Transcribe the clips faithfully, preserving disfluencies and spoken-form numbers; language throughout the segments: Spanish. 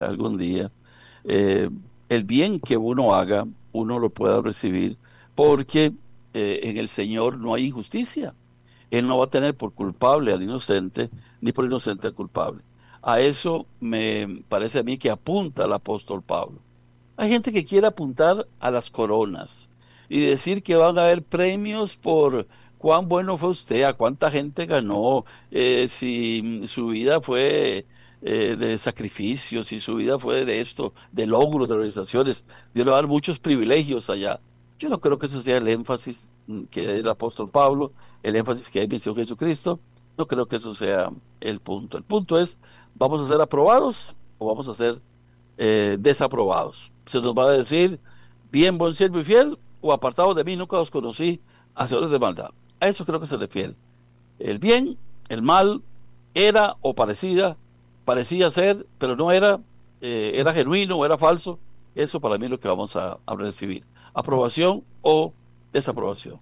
algún día, eh, el bien que uno haga, uno lo pueda recibir, porque eh, en el Señor no hay injusticia. Él no va a tener por culpable al inocente, ni por inocente al culpable. A eso me parece a mí que apunta el apóstol Pablo. Hay gente que quiere apuntar a las coronas y decir que van a haber premios por cuán bueno fue usted, a cuánta gente ganó, eh, si su vida fue eh, de sacrificios, si su vida fue de esto, de logros, de realizaciones. Dios le va a dar muchos privilegios allá. Yo no creo que eso sea el énfasis mm, que da el apóstol Pablo, el énfasis que hay en el Señor Jesucristo. No creo que eso sea el punto. El punto es, ¿vamos a ser aprobados o vamos a ser eh, desaprobados? Se nos va a decir, bien, buen siervo y fiel, o apartados de mí, nunca os conocí, hacedores de maldad. A eso creo que se refiere. El bien, el mal, era o parecida, parecía ser, pero no era, eh, era genuino o era falso. Eso para mí es lo que vamos a, a recibir. Aprobación o desaprobación.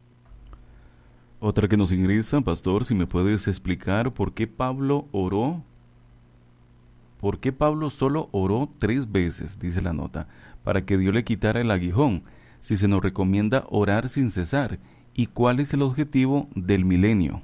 Otra que nos ingresa, pastor, si me puedes explicar por qué Pablo oró, por qué Pablo solo oró tres veces, dice la nota, para que Dios le quitara el aguijón, si se nos recomienda orar sin cesar, y cuál es el objetivo del milenio.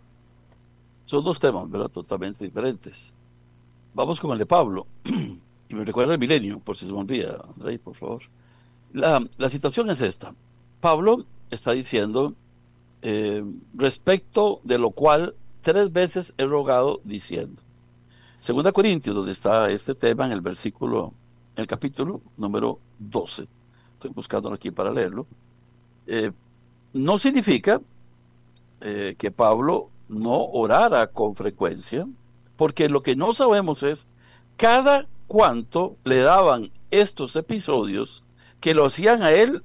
Son dos temas, ¿verdad? Totalmente diferentes. Vamos con el de Pablo. Y me recuerda el milenio, por si se me olvida, Rey, por favor. La, la situación es esta. Pablo está diciendo, eh, respecto de lo cual tres veces he rogado diciendo. Segunda Corintios, donde está este tema en el versículo, en el capítulo número doce. Estoy buscándolo aquí para leerlo. Eh, no significa eh, que Pablo no orara con frecuencia, porque lo que no sabemos es cada cuánto le daban estos episodios que lo hacían a él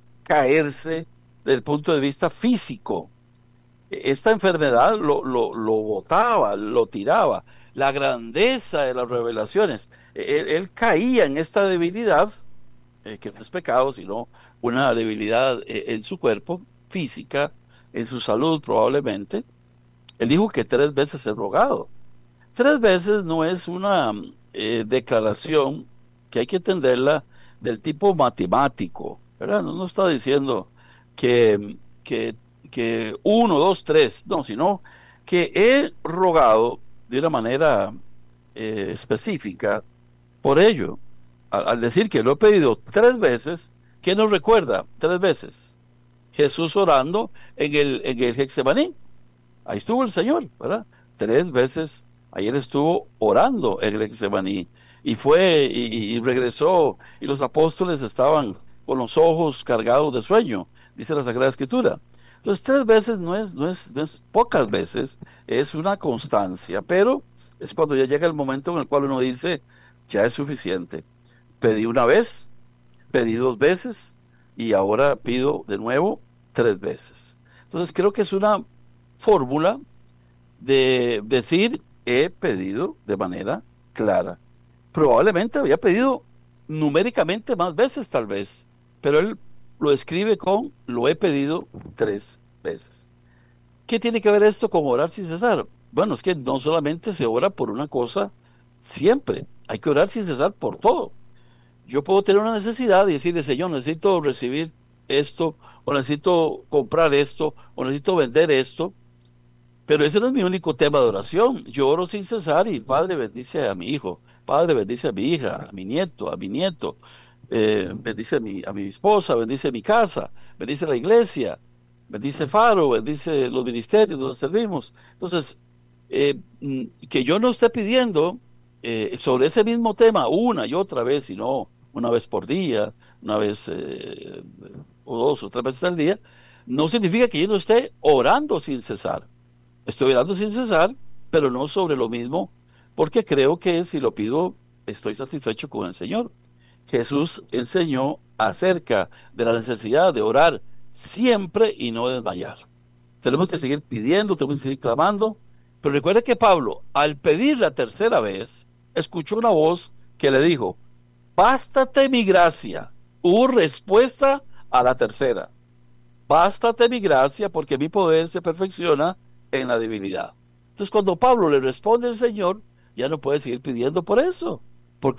caerse desde el punto de vista físico. Esta enfermedad lo, lo, lo botaba, lo tiraba. La grandeza de las revelaciones. Él, él caía en esta debilidad, eh, que no es pecado, sino una debilidad eh, en su cuerpo, física, en su salud probablemente. Él dijo que tres veces he rogado. Tres veces no es una eh, declaración que hay que entenderla del tipo matemático, ¿verdad? No, no está diciendo que, que, que uno, dos, tres, no, sino que he rogado de una manera eh, específica por ello. Al, al decir que lo he pedido tres veces, ¿quién nos recuerda? Tres veces. Jesús orando en el, en el Getsemaní. Ahí estuvo el Señor, ¿verdad? Tres veces ayer estuvo orando en el Getsemaní y fue y, y regresó y los apóstoles estaban con los ojos cargados de sueño, dice la Sagrada Escritura. Entonces tres veces no es, no es, no es pocas veces, es una constancia, pero es cuando ya llega el momento en el cual uno dice, ya es suficiente. Pedí una vez, pedí dos veces y ahora pido de nuevo tres veces. Entonces creo que es una fórmula de decir he pedido de manera clara. Probablemente había pedido numéricamente más veces tal vez, pero él lo escribe con lo he pedido tres veces. ¿Qué tiene que ver esto con orar sin cesar? Bueno, es que no solamente se ora por una cosa siempre, hay que orar sin cesar por todo. Yo puedo tener una necesidad y decirle, Señor, necesito recibir esto, o necesito comprar esto, o necesito vender esto, pero ese no es mi único tema de oración. Yo oro sin cesar y Padre bendice a mi hijo, Padre bendice a mi hija, a mi nieto, a mi nieto, eh, bendice a mi, a mi esposa, bendice mi casa, bendice la iglesia, bendice Faro, bendice los ministerios donde servimos. Entonces, eh, mm, que yo no esté pidiendo eh, sobre ese mismo tema una y otra vez, sino una vez por día, una vez eh, o dos o tres veces al día, no significa que yo no esté orando sin cesar. Estoy orando sin cesar, pero no sobre lo mismo, porque creo que si lo pido, estoy satisfecho con el Señor. Jesús enseñó acerca de la necesidad de orar siempre y no desmayar. Tenemos que seguir pidiendo, tenemos que seguir clamando, pero recuerde que Pablo, al pedir la tercera vez, escuchó una voz que le dijo, bástate mi gracia. Hubo respuesta a la tercera. Bástate mi gracia porque mi poder se perfecciona en la debilidad. Entonces cuando Pablo le responde al Señor, ya no puede seguir pidiendo por eso.